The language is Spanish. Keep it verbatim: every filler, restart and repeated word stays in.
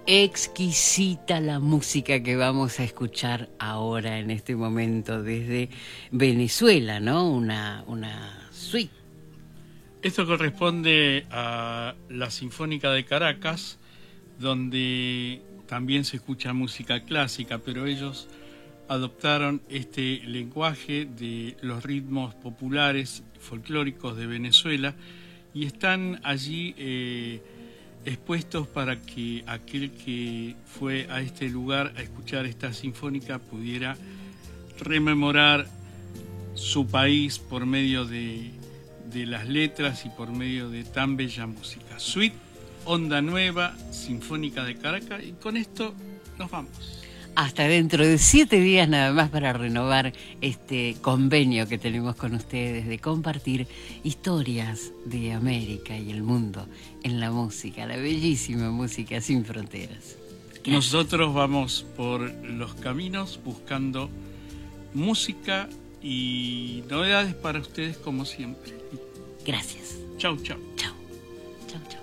Exquisita la música que vamos a escuchar ahora en este momento desde Venezuela, ¿no? Una, una suite. Esto corresponde a la Sinfónica de Caracas, donde también se escucha música clásica, pero ellos adoptaron este lenguaje de los ritmos populares folclóricos de Venezuela y están allí eh, expuestos para que aquel que fue a este lugar a escuchar esta sinfónica pudiera rememorar su país por medio de, de las letras y por medio de tan bella música. Suite Onda Nueva, Sinfónica de Caracas, y con esto nos vamos. Hasta dentro de siete días nada más para renovar este convenio que tenemos con ustedes de compartir historias de América y el mundo en la música, la bellísima música sin fronteras. Gracias. Nosotros vamos por los caminos buscando música y novedades para ustedes como siempre. Gracias. Chau, chau. Chau. Chau, chau.